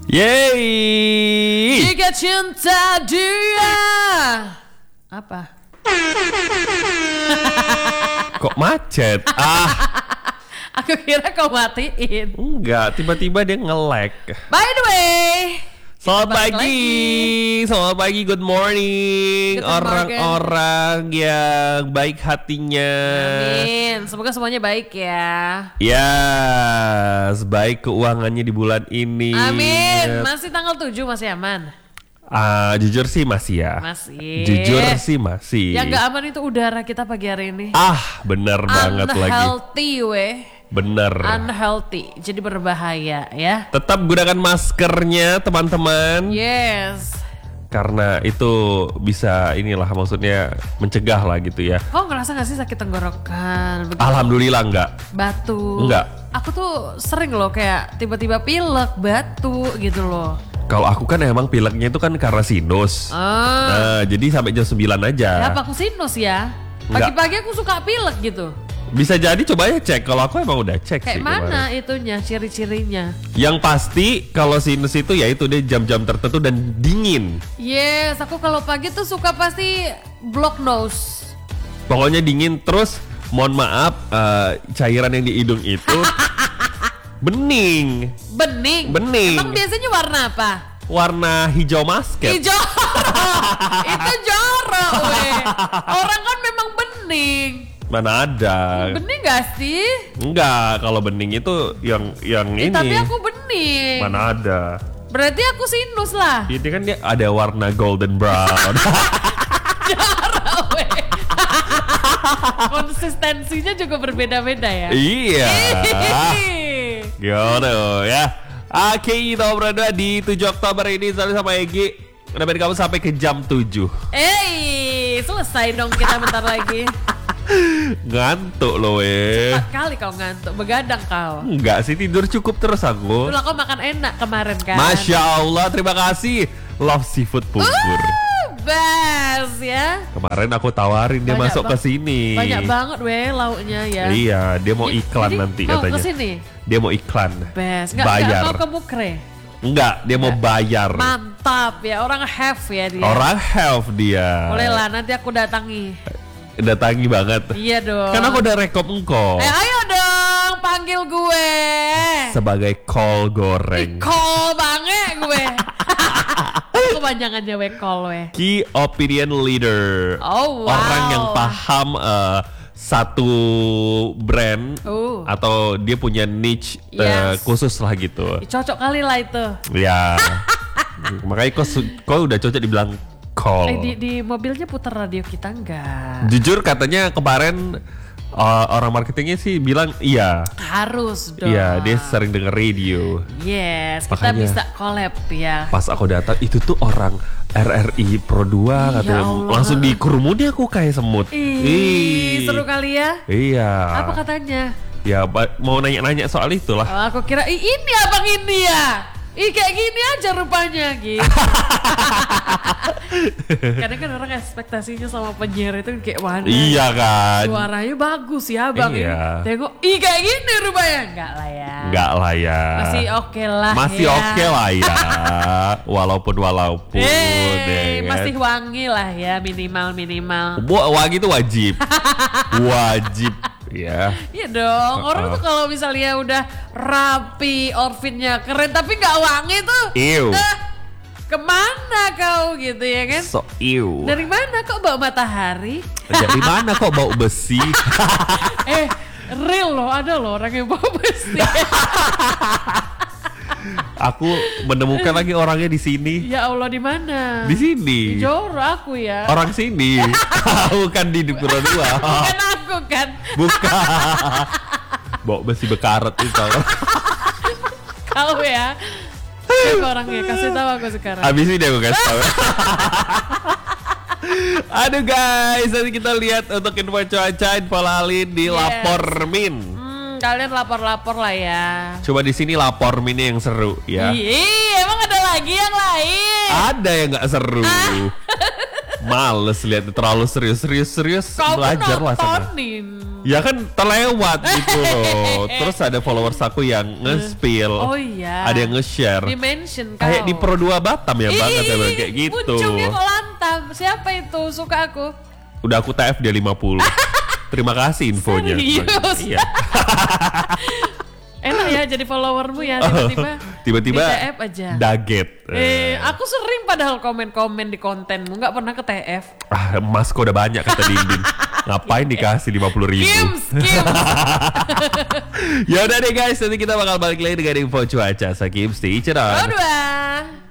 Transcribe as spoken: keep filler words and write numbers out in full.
Yeay. Jika cinta dia apa? Kok macet? Ah, Aku kira kau matiin. enggak, tiba-tiba dia nge-lag. By the way, Selamat balik pagi, selamat pagi, good morning Good orang-orang yang baik hatinya. amin. Semoga semuanya baik ya. Ya, baik keuangannya di bulan ini. Amin. Masih tanggal tujuh masih aman. Ah, jujur sih masih ya. Masih. Jujur sih masih. Yang gak aman itu udara kita pagi hari ini. Ah, bener banget lagi. Unhealthy weh. Bener. Unhealthy. Jadi berbahaya ya. Tetap gunakan maskernya teman-teman. Yes. Karena itu bisa inilah maksudnya mencegah lah gitu ya. Kau ngerasa gak sih sakit tenggorokan? Begitu? Alhamdulillah enggak. Batu. Enggak. Aku tuh sering loh kayak tiba-tiba pilek, batu gitu loh. Kalau aku kan emang pileknya itu kan karena sinus. Ah. Nah, jadi sampai jam sembilan aja. Ya apa aku sinus ya? Enggak. Pagi-pagi aku suka pilek gitu. Bisa jadi coba ya cek. Kalau aku emang udah cek Kayak sih mana kemarin. itunya, ciri-cirinya? Yang pasti kalau sinus itu ya itu dia jam-jam tertentu dan dingin. Yes, aku kalau pagi tuh suka pasti block nose. Pokoknya dingin terus. Mohon maaf, eh, cairan yang di hidung itu bening. Bening. Bening. Emang biasanya warna apa? Warna hijau basket. Hijau. Itu jorok weh. Orang kan memang bening. Mana ada? Bening gak sih? Enggak, kalau bening itu yang yang Eh, ini. tapi aku bening. Mana ada? Berarti aku sinus lah. Ini kan dia ada warna golden brown. Jorok weh. Konsistensinya juga berbeda-beda ya. Iya. Gitu ya. Oke, kita berdua di tujuh Oktober ini selalu sama Egy. Nemenin kamu sampai ke jam tujuh. Eh, selesai dong kita bentar lagi. Ngantuk loh weh. Empat kali kau ngantuk, begadang kau. Enggak sih, tidur cukup terus aku. Dulu kau makan enak kemarin kan. Masya Allah, terima kasih. Love seafood pungkur. Uh, best ya. Kemarin aku tawarin dia Banyak masuk ke bang- sini. Banyak banget weh lauknya ya. Iya, dia mau Jadi- iklan jadi nanti kau katanya. kesini? Dia mau iklan. Best. Nggak, Bayar. nggak, kau ke Mukre. Enggak, dia mau bayar. Mantap ya, orang have ya dia. Orang health dia. Boleh lah, nanti aku datangi. Datangi banget. Iya dong. Kan aku udah rekom engkau Eh ayo dong, panggil gue. sebagai kol goreng. Call banget gue. Kepanjangannya we call we. Key opinion leader. Oh, wow. Orang yang paham eh, satu brand Oh. atau dia punya niche eh, Yes. khusus lah gitu. Cocok kali lah itu. Ya. Makanya kau, su- kau udah cocok dibilang call. Eh di, di mobilnya putar radio kita enggak? Jujur katanya kemarin uh, orang marketingnya sih bilang iya. Harus dong. Iya, dia sering denger radio. Yes, kita Makanya. bisa collab ya. Pas aku datang itu tuh orang R R I Pro dua Ya katanya. Allah. Langsung dikerumuni aku kayak semut. Ih, seru kali ya. Iya. Apa katanya? Ya ba- mau nanya-nanya soal itulah. Oh, aku kira "Ih, ini abang ini ya. Ih kayak gini aja rupanya gitu. Kadang kan orang ekspektasinya sama penyiar itu kayak wah Iya kan. suaranya bagus ya bang. Iya. Tengok, ih kayak gini rupanya. Enggak lah ya. Enggak lah ya. Masih oke lah Masih ya. oke lah ya. Walaupun walaupun. Eh, ya kan? masih wangi lah ya minimal minimal. Bu- wangi itu wajib. Wajib ya. Iya dong. Orang Uh-uh. tuh kalau misalnya udah rapi, outfitnya keren tapi nggak wangi tuh. Ew. eh, kemana kau gitu ya kan? So ew. Dari mana kok bawa matahari? Dari mana kok bau besi? eh, real loh, ada loh orang yang bawa besi. Aku menemukan lagi orangnya di sini. Ya Allah, di mana? Di sini. Di Joro aku ya. Orang sini. Bukan di Dipura dua. Bukan aku kan. Bukan. Bau besi bekaret itu. Kau ya. Siapa orangnya? Kasih tahu aku sekarang. Abis ini deh aku kasih tahu. Aduh guys, nanti kita lihat untuk info cuaca, info lalin di Yes. Lapor Min. Hmm, kalian lapor-lapor lah ya. Coba di sini Lapor Minnya yang seru ya. Ih, emang ada lagi yang lain? Ada yang nggak seru. Males lihat terlalu serius-serius-serius. Kau Belajar lah sama. nontonin. Ya kan terlewat gitu loh. Terus ada followers aku yang nge-spill. Oh iya. Ada yang nge-share. Di-mention kau. Kayak di Pro dua Batam ya banget ya Bang, kayak gitu. Puncungnya kok lantap. Siapa itu? Suka aku. Udah aku T F dia lima puluh. Terima kasih infonya. Serius? Iya. Enak ya jadi followermu ya tiba-tiba. Tiba-tiba di T F aja. Daget. Eh, aku sering padahal komen-komen di kontenmu, nggak pernah ke T F. Ah, emas kok udah banyak kata Dindin. Ngapain dikasih lima puluh ribu? Kims, Kims. Ya udah deh guys, nanti kita bakal balik lagi dengan info cuaca. Sakim, stay cerah. Dua.